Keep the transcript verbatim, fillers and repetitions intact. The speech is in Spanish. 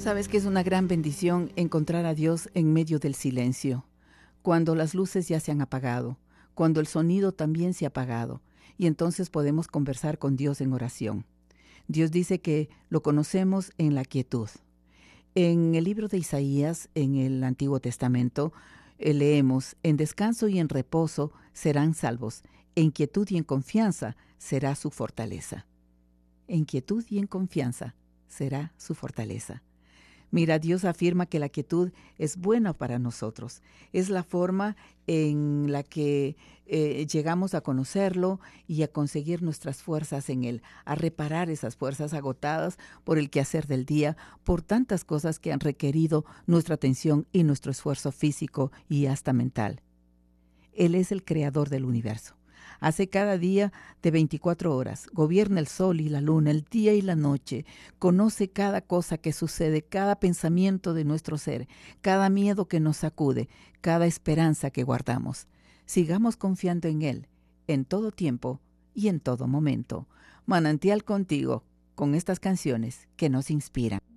Sabes que es una gran bendición encontrar a Dios en medio del silencio, cuando las luces ya se han apagado, cuando el sonido también se ha apagado, y entonces podemos conversar con Dios en oración. Dios dice que lo conocemos en la quietud. En el libro de Isaías, en el Antiguo Testamento, eh, leemos: en descanso y en reposo serán salvos, en quietud y en confianza será su fortaleza. En quietud y en confianza será su fortaleza. Mira, Dios afirma que la quietud es buena para nosotros. Es la forma en la que eh, llegamos a conocerlo y a conseguir nuestras fuerzas en Él, a reparar esas fuerzas agotadas por el quehacer del día, por tantas cosas que han requerido nuestra atención y nuestro esfuerzo físico y hasta mental. Él es el creador del universo. Hace cada día de veinticuatro horas, gobierna el sol y la luna, el día y la noche, conoce cada cosa que sucede, cada pensamiento de nuestro ser, cada miedo que nos sacude, cada esperanza que guardamos. Sigamos confiando en Él, en todo tiempo y en todo momento. Manantial contigo, con estas canciones que nos inspiran.